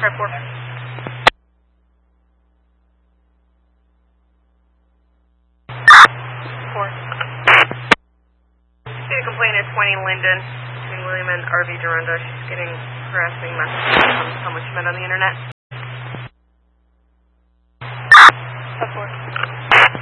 Try 4. See a complaint at 20 Linden between William and RV Duranda. She's getting harassing messages from someone she met on the internet.